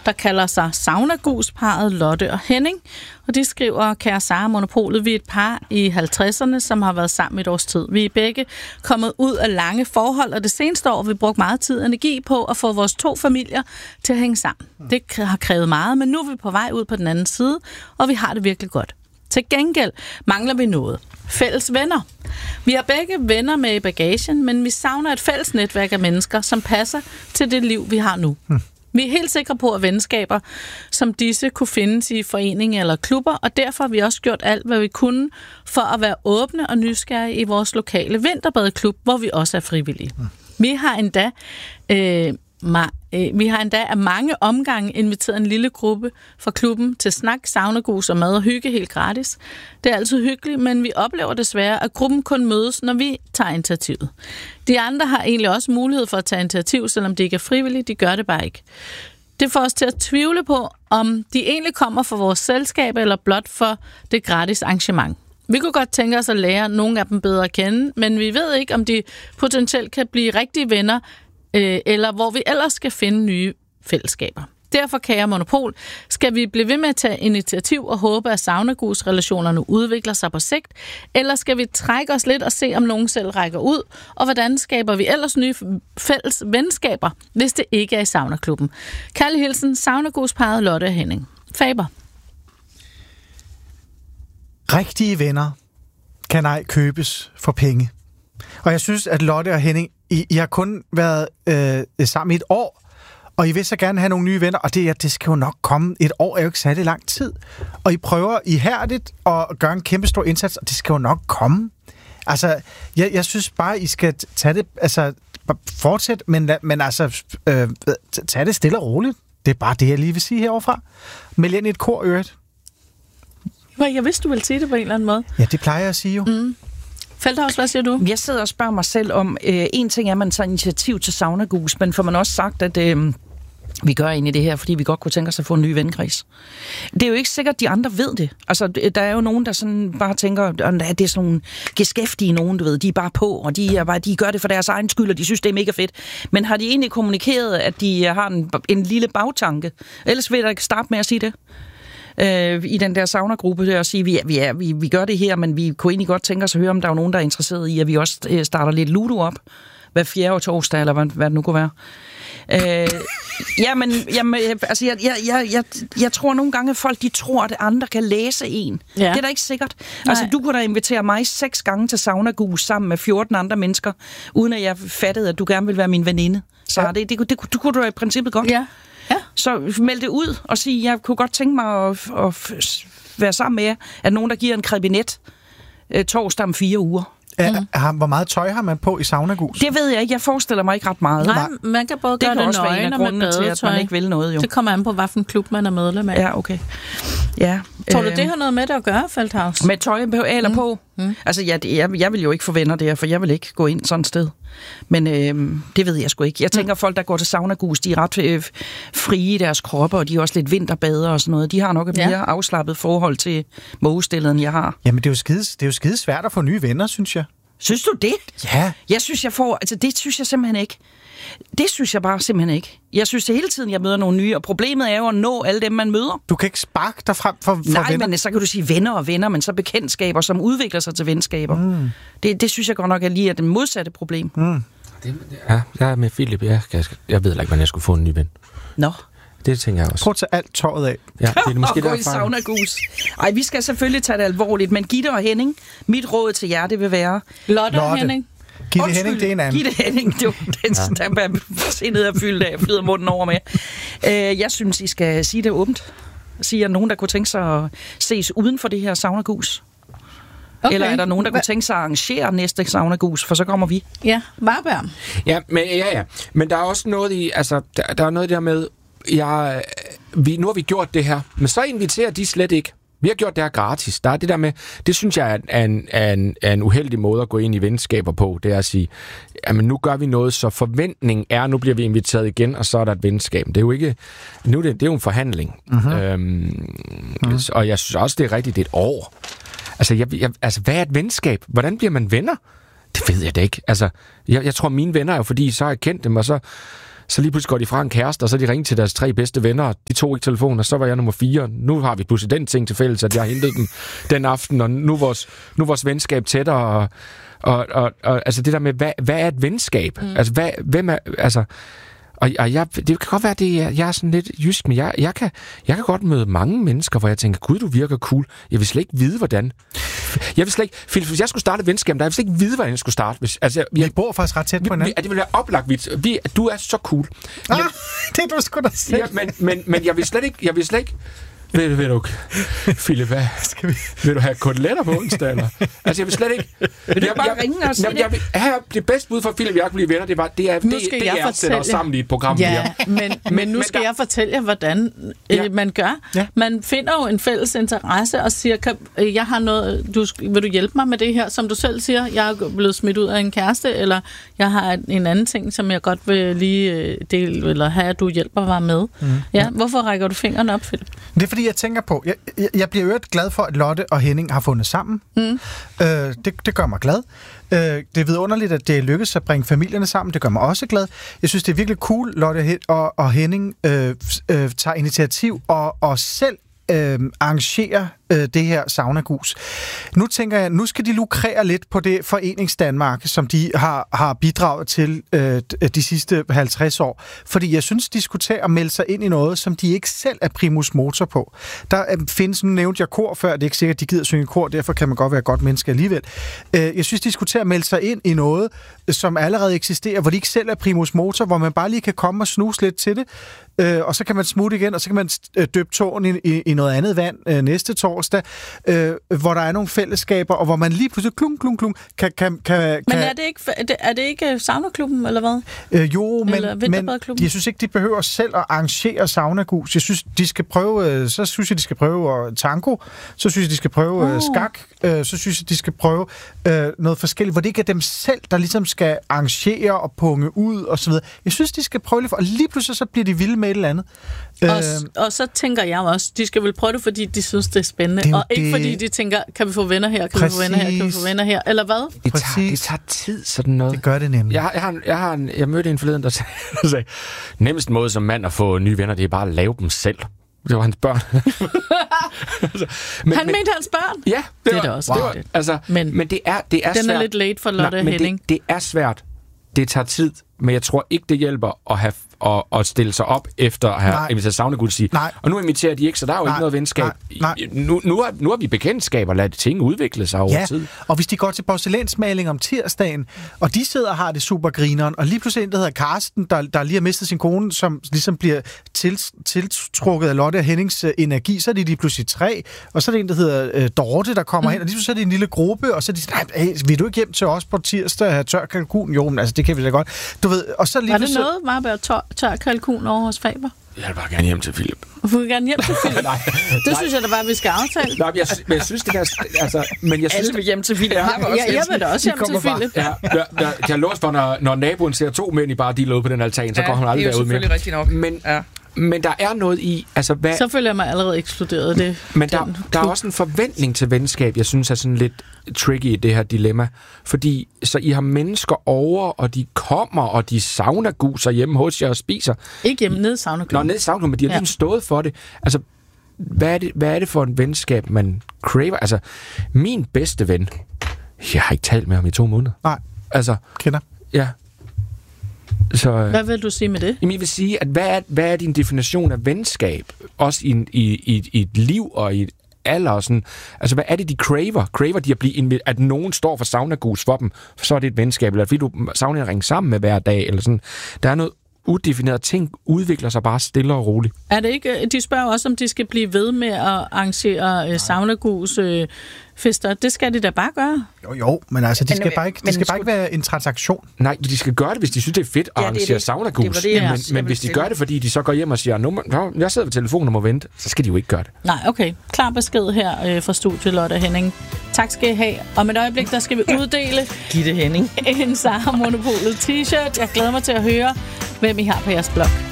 der kalder sig Saunagus-parret Lotte og Henning. Og de skriver, kære Sara Monopolet, vi er et par i 50'erne, som har været sammen et års tid. Vi er begge kommet ud af lange forhold, og det seneste år har vi brugt meget tid og energi på at få vores 2 familier til at hænge sammen. Det har krævet meget, men nu er vi på vej ud på den anden side, og vi har det virkelig godt. Til gengæld mangler vi noget. Fælles venner. Vi har begge venner med i bagagen, men vi savner et fælles netværk af mennesker, som passer til det liv, vi har nu. Vi er helt sikre på, at venskaber som disse kunne findes i foreninger eller klubber, og derfor har vi også gjort alt, hvad vi kunne for at være åbne og nysgerrige i vores lokale vinterbadeklub, hvor vi også er frivillige. Vi har endda af mange omgange inviteret en lille gruppe fra klubben til snak, saunagus og mad og hygge helt gratis. Det er altid hyggeligt, men vi oplever desværre, at gruppen kun mødes, når vi tager initiativet. De andre har egentlig også mulighed for at tage initiativ, selvom de ikke er frivillige. De gør det bare ikke. Det får os til at tvivle på, om de egentlig kommer fra vores selskab eller blot for det gratis arrangement. Vi kunne godt tænke os at lære nogle af dem bedre at kende, men vi ved ikke, om de potentielt kan blive rigtige venner, eller hvor vi ellers skal finde nye fællesskaber. Derfor, kære Monopol, skal vi blive ved med at tage initiativ og håbe, at saunagus-relationerne udvikler sig på sigt, eller skal vi trække os lidt og se, om nogen selv rækker ud, og hvordan skaber vi ellers nye fælles venskaber, hvis det ikke er i saunaklubben. Kærlig hilsen, saunagus-parret Lotte og Henning. Faber. Rigtige venner kan ej købes for penge. Og jeg synes, at Lotte og Henning, I har kun været sammen i et år, og I vil så gerne have nogle nye venner, og det skal jo nok komme. Et år er jo ikke særlig lang tid. Og I prøver ihærdigt at gøre en kæmpe stor indsats, og det skal jo nok komme. Altså, jeg synes bare, I skal tage det, altså, fortsæt, men altså, tage det stille og roligt. Det er bare det, jeg lige vil sige heroverfra. Meld ind i et kor, øvrigt. Jeg vidste, du ville sige det på en eller anden måde. Ja, det plejer jeg at sige jo. Feldhaus, hvad siger du? Jeg sidder og spørger mig selv om, en ting er, at man tager initiativ til saunagus, men får man også sagt, at vi gør egentlig det her, fordi vi godt kunne tænke os at få en ny venkreds. Det er jo ikke sikkert, at de andre ved det. Altså, der er jo nogen, der sådan bare tænker, at det er sådan nogle geskæftige nogen, du ved, de er bare på, og de gør det for deres egen skyld, og de synes, det er mega fedt. Men har de egentlig kommunikeret, at de har en lille bagtanke? Ellers vil jeg da ikke starte med at sige det. I den der saunagruppe der og sige, vi gør det her, men vi kunne egentlig godt tænke os at høre, om der er nogen, der er interesseret i, at vi også starter lidt Ludo op hver 4. torsdag, eller hvad det nu kunne være. Jeg tror nogle gange, at folk de tror, at andre kan læse en. Ja. Det er da ikke sikkert. Nej. Altså, du kunne da invitere mig 6 gange til saunagus sammen med 14 andre mennesker, uden at jeg fattede, at du gerne ville være min veninde. Så ja. Det kunne du i princippet godt. Ja. Ja. Så meld det ud og sige, jeg kunne godt tænke mig at være sammen med jer, at nogen, der giver en krebinet torsdag om 4 uger. Hvor meget tøj har man på i saunagus? Det ved jeg ikke. Jeg forestiller mig ikke ret meget. Nej, man kan både gøre det nøgen og med badetøj. Til, at man ikke vil noget, jo. Det kommer an på, hvilken klub man er medlem af. Ja, okay. Ja. Tror du, det har noget med det at gøre, Feldhaus? Med tøj eller på? Altså, jeg vil jo ikke få venner der, for jeg vil ikke gå ind sådan et sted. Men det ved jeg sgu ikke. Jeg tænker, folk, der går til saunagus, de er ret frie i deres kroppe, og de er også lidt vinterbader og sådan noget. De har nok et mere afslappet forhold til mågestillet, end jeg har. Jamen, det er jo skide svært at få nye venner, synes jeg. Synes du det? Ja. Jeg synes, det synes jeg simpelthen ikke. Det synes jeg bare simpelthen ikke. Jeg synes det hele tiden, jeg møder nogle nye, og problemet er jo at nå alle dem, man møder. Du kan ikke sparke dig frem for Nej, venner. Men så kan du sige venner og venner, men så bekendtskaber, som udvikler sig til venskaber. Det synes jeg godt nok er lige det modsatte problem. Ja, jeg er med Philip. Jeg ved ikke, hvordan jeg skulle få en ny ven. Nå. Det tænker jeg også. Prøv at tage alt tøjet af. Ja, det er måske og gå i saunagus. Ej, vi skal selvfølgelig tage det alvorligt, men Gitte og Henning, mit råd til jer, det vil være... Lotte og Henning. Gitte Henning, det er en anden. Gitte Henning, det er den, der bare sindet er fyldt af, flyder munden over med. Jeg synes, I skal sige det åbent. Sige, at nogen, der kunne tænke sig at ses uden for det her saunagus. Okay. Eller er der nogen, der kunne tænke sig at arrangere næste saunagus, for så kommer vi. Ja, Varberg. Ja, men der er også noget i, altså, der er noget der med, nu har vi gjort det her, men så inviterer de slet ikke. Vi har gjort det her gratis. Der er det der med, det synes jeg er en uheldig måde at gå ind i venskaber på. Det er at sige, jamen nu gør vi noget, så forventningen er, nu bliver vi inviteret igen, og så er der et venskab. Det er jo ikke, det er jo en forhandling. Og jeg synes også, det er rigtigt, det er et år. Altså, hvad er et venskab? Hvordan bliver man venner? Det ved jeg da ikke. Altså, jeg tror, mine venner er jo, fordi så har jeg kendt dem, og så Så lige pludselig går de fra en kæreste, og så de ringet til deres 3 bedste venner. De tog ikke telefonen, og så var jeg nummer 4. Nu har vi pludselig den ting til fælles, at jeg har hentet dem den aften, og nu vores venskab tættere. Og altså det der med, hvad er et venskab? Altså, hvem er... Altså, og jeg, det kan godt være, at jeg er sådan lidt jysk, men jeg kan godt møde mange mennesker, hvor jeg tænker, gud, du virker cool. Jeg vil slet ikke vide, hvordan. Jeg vil slet ikke... Philip, hvis jeg skulle starte et venskab, der jeg vil slet ikke vide, hvordan jeg skulle starte. Vi bor faktisk ret tæt på hinanden. Det vil være oplagt. Du er så cool. Men, det er du sgu da selv. Ja, men jeg vil slet ikke... Ved du, Philip, hvad? Vil du have koteletter på onsdag, eller? Altså, jeg vil slet ikke... Vil du bare ringe og sige det? Det bedste bud for Philip, jeg kan blive venner, det er at sætte os sammen i et program. Ja, men nu skal jeg fortælle jer, hvordan man gør. Ja. Man finder jo en fælles interesse og siger, jeg har noget, vil du hjælpe mig med det her? Som du selv siger, jeg er blevet smidt ud af en kæreste, eller jeg har en anden ting, som jeg godt vil lige dele, eller have, at du hjælper mig med. Ja, hvorfor rækker du fingrene op, Philip? Det er fordi, jeg tænker på, jeg bliver jo glad for, at Lotte og Henning har fundet sammen. Det gør mig glad. Det er vidunderligt, at det er lykkedes at bringe familierne sammen. Det gør mig også glad. Jeg synes, det er virkelig cool, Lotte og Henning tager initiativ og selv arrangere det her saunagus. Nu tænker jeg, nu skal de lukrere lidt på det Foreningsdanmark, som de har bidraget til de sidste 50 år. Fordi jeg synes, de skulle tage og melde sig ind i noget, som de ikke selv er primus motor på. Der findes, nu nævnte jeg kor før, det er ikke sikkert, at de gider synge kor, derfor kan man godt være et godt menneske alligevel. Jeg synes, de skulle tage og melde sig ind i noget, som allerede eksisterer, hvor de ikke selv er primus motor, hvor man bare lige kan komme og snuse lidt til det, og så kan man smutte igen, og så kan man døbe tåen i noget andet vand næste torsdag, hvor der er nogle fællesskaber, og hvor man lige pludselig klung kan... Men er det ikke saunaklubben, eller hvad? Jo, men jeg synes ikke, de behøver selv at arrangere saunagus. Jeg synes, de skal prøve... Så synes jeg, de skal prøve tango. Så synes jeg, de skal prøve skak. Så synes jeg, de skal prøve noget forskelligt, hvor det ikke er dem selv, der ligesom skal arrangere og punge ud, og så videre. Jeg synes, de skal prøve lidt, og lige pludselig så bliver de vilde med et eller andet. Og så tænker jeg også, de skal vel prøve det, fordi de synes, det er spændende, og ikke fordi de tænker, kan vi få venner her, kan vi få venner her, kan vi få venner her, eller hvad? Det tager tid, sådan noget. Det gør det nemlig. Jeg mødte en forleden, der sagde, nemmeste måde som mand at få nye venner, det er bare at lave dem selv. Det var hans børn. Han mente hans børn? Ja, det er det også. Wow. Altså, men det er den svært. Den er lidt late for Lotte og Henning. Det er svært. Det tager tid, men jeg tror ikke, det hjælper at stille sig op efter at have inviteret saunagus sige. Og nu inviterer de ikke, så der er jo ikke noget venskab. Nu har vi bekendtskaber, lad ting udvikle sig over tid. Og hvis de går til porcelænsmaling om tirsdagen, og de sidder og har det super grineren, og lige pludselig en, der hedder Karsten, der lige har mistet sin kone, som ligesom bliver tiltrukket af Lotte og Hennings energi, så er de lige pludselig 3, og så er det en, der hedder Dorte, der kommer hen, og lige pludselig er det en lille gruppe, og så er de sådan, nej, vil du ikke hjem til os på tirsdag og have tør kalkun? Jo, men altså, det kan vi da godt. Du ved, og så lige var det noget, Marberg, tør kalkun over hos Faber? Jeg vil bare gerne hjem til Philip. Hvorfor vil gerne hjem til Philip? Det synes jeg da bare, vi skal aftale. Nej, men jeg synes, det der... Altså, men jeg synes, alle vil hjem til Philip. Jeg vil da også hjem til Philip. Jeg kan låse for, når naboen ser 2 mænd i bare de ude på den altan, så går han aldrig derud mere. Det er jo selvfølgelig rigtigt nok. Men der er noget i... Altså, så føler jeg mig allerede ekskluderet det. Men der er også en forventning til venskab, jeg synes er sådan lidt tricky i det her dilemma. Fordi så I har mennesker over, og de kommer, og de saunaguser hjemme hos jer og spiser. Ikke hjemme, nede i saunaklubben. Nede i saunaklubben, men de har ligesom stået for det. Altså, hvad er det for en venskab, man craver? Altså, min bedste ven, jeg har ikke talt med ham i 2 måneder. Nej. Altså, kender. Ja. Så, hvad vil du sige med det? Jamen, jeg vil sige, at hvad er din definition af venskab? Også i et liv og i et alder og sådan. Altså, hvad er det, de craver? Craver de at nogen står for saunagus for dem, så er det et venskab, eller fordi du savner at ringe sammen med hver dag, eller sådan. Der er noget udefineret ting, udvikler sig bare stille og roligt. Er det ikke, de spørger også, om de skal blive ved med at arrangere saunagus fester. Det skal de da bare gøre. Jo, men altså, det skal bare ikke være en transaktion. Nej, de skal gøre det, hvis de synes, det er fedt at arrangere saunagus. Men hvis de gør det, fordi de så går hjem og siger, jeg sidder ved telefonen og må vente, så skal de jo ikke gøre det. Nej, okay. Klar besked her fra studiet, Lotte og Henning. Tak skal I have. Om et øjeblik, der skal vi uddele Gitte Henning en Sara Monopolet t-shirt. Jeg glæder mig til at høre, hvem I har på jeres blog.